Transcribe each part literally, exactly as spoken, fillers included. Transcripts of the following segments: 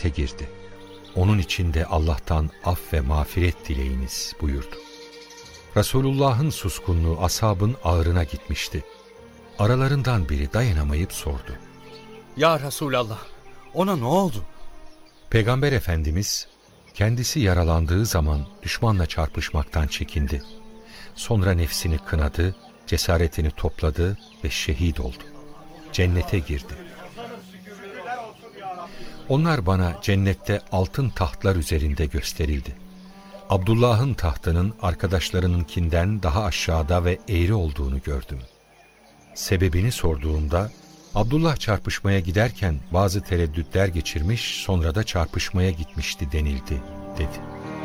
cennete girdi. Onun için de Allah'tan af ve mağfiret dileyiniz buyurdu. Resulullah'ın suskunluğu ashabın ağrına gitmişti. Aralarından biri dayanamayıp sordu. Ya Resulallah, ona ne oldu? Peygamber Efendimiz kendisi yaralandığı zaman düşmanla çarpışmaktan çekindi. Sonra nefsini kınadı, cesaretini topladı ve şehit oldu. Cennete girdi. Onlar bana cennette altın tahtlar üzerinde gösterildi. Abdullah'ın tahtının arkadaşlarınınkinden daha aşağıda ve eğri olduğunu gördüm. Sebebini sorduğumda, Abdullah çarpışmaya giderken bazı tereddütler geçirmiş, sonra da çarpışmaya gitmişti denildi, dedi.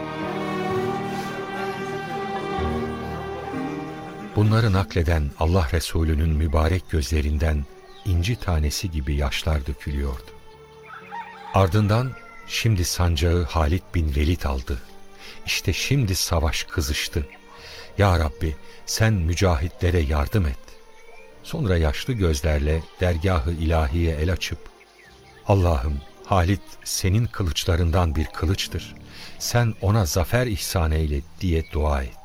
Bunları nakleden Allah Resulü'nün mübarek gözlerinden inci tanesi gibi yaşlar dökülüyordu. Ardından, şimdi sancağı Halid bin Velid aldı. İşte şimdi savaş kızıştı. Ya Rabbi, sen mücahitlere yardım et. Sonra yaşlı gözlerle dergâh-ı ilahiye el açıp, Allah'ım, Halid senin kılıçlarından bir kılıçtır. Sen ona zafer ihsan eyle diye dua etti.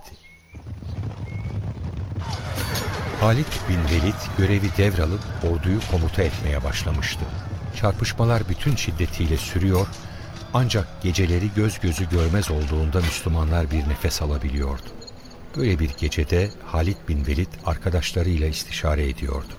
Halid bin Velid görevi devralıp orduyu komuta etmeye başlamıştı. Çarpışmalar bütün şiddetiyle sürüyor, ancak geceleri göz gözü görmez olduğunda Müslümanlar bir nefes alabiliyordu. Böyle bir gecede Halid bin Velid arkadaşlarıyla istişare ediyordu.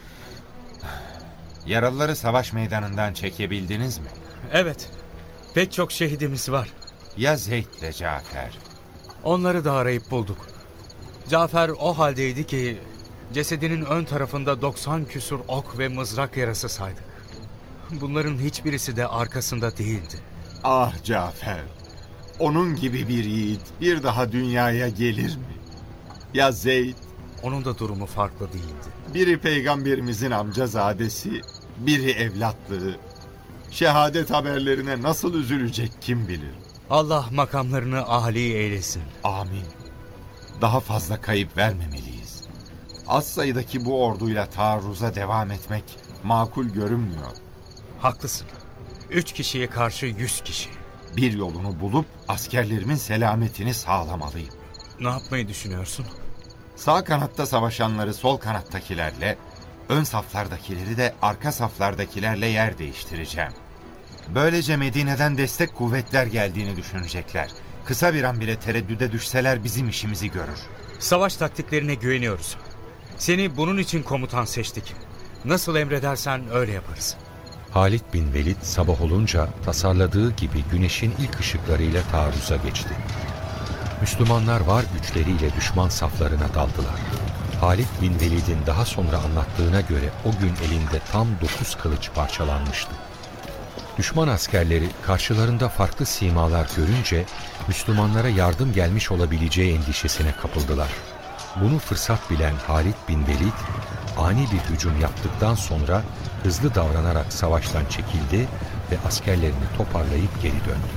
Yaralıları savaş meydanından çekebildiniz mi? Evet, pek çok şehidimiz var. Ya Zeyd ile Cafer? Onları da arayıp bulduk. Cafer o haldeydi ki cesedinin ön tarafında doksan küsur ok ve mızrak yarası saydık. Bunların hiçbirisi de arkasında değildi. Ah Cafer, onun gibi bir yiğit bir daha dünyaya gelir mi? Ya Zeyd? Onun da durumu farklı değildi. Biri peygamberimizin amcazadesi, biri evlatlığı. Şehadet haberlerine nasıl üzülecek kim bilir? Allah makamlarını âli eylesin. Amin. Daha fazla kayıp vermemeliyiz. Az sayıdaki bu orduyla taarruza devam etmek makul görünmüyor. Haklısın. Üç kişiye karşı yüz kişi. Bir yolunu bulup askerlerimin selametini sağlamalıyım. Ne yapmayı düşünüyorsun? Sağ kanatta savaşanları sol kanattakilerle, ön saflardakileri de arka saflardakilerle yer değiştireceğim. Böylece Medine'den destek kuvvetler geldiğini düşünecekler. Kısa bir an bile tereddüde düşseler bizim işimizi görür. Savaş taktiklerine güveniyoruz. Seni bunun için komutan seçtik. Nasıl emredersen öyle yaparız. Halid bin Velid sabah olunca tasarladığı gibi güneşin ilk ışıklarıyla taarruza geçti. Müslümanlar var güçleriyle düşman saflarına daldılar. Halid bin Velid'in daha sonra anlattığına göre o gün elinde tam dokuz kılıç parçalanmıştı. Düşman askerleri karşılarında farklı simalar görünce Müslümanlara yardım gelmiş olabileceği endişesine kapıldılar. Bunu fırsat bilen Halid bin Velid ani bir hücum yaptıktan sonra hızlı davranarak savaştan çekildi ve askerlerini toparlayıp geri döndü.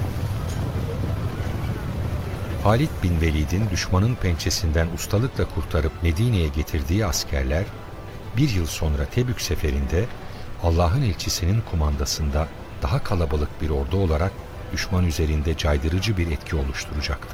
Halid bin Velid'in düşmanın pençesinden ustalıkla kurtarıp Medine'ye getirdiği askerler bir yıl sonra Tebük seferinde Allah'ın elçisinin kumandasında daha kalabalık bir ordu olarak düşman üzerinde caydırıcı bir etki oluşturacaktı.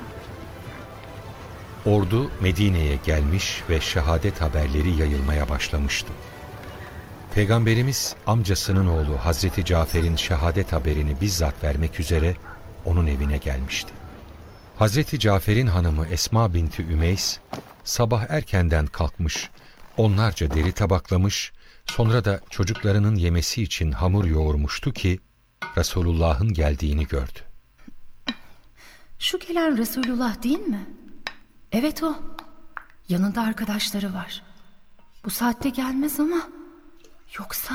Ordu Medine'ye gelmiş ve şehadet haberleri yayılmaya başlamıştı. Peygamberimiz amcasının oğlu Hazreti Cafer'in şehadet haberini bizzat vermek üzere onun evine gelmişti. Hazreti Cafer'in hanımı Esma binti Ümeys sabah erkenden kalkmış, onlarca deri tabaklamış, sonra da çocuklarının yemesi için hamur yoğurmuştu ki Resulullah'ın geldiğini gördü. Şu gelen Resulullah değil mi? Evet o. Yanında arkadaşları var. Bu saatte gelmez ama yoksa...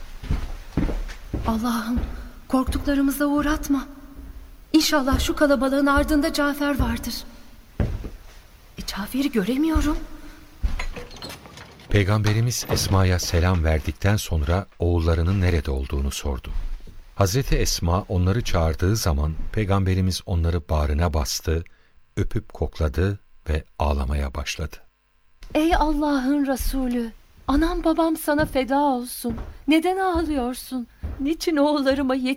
Allah'ım korktuklarımıza uğratma. İnşallah şu kalabalığın ardında Cafer vardır. E, Cafer'i göremiyorum. Peygamberimiz Esma'ya selam verdikten sonra oğullarının nerede olduğunu sordu. Hazreti Esma onları çağırdığı zaman Peygamberimiz onları bağrına bastı, öpüp kokladı ve ağlamaya başladı. Ey Allah'ın Resulü! Anam babam sana feda olsun. Neden ağlıyorsun? Niçin oğullarıma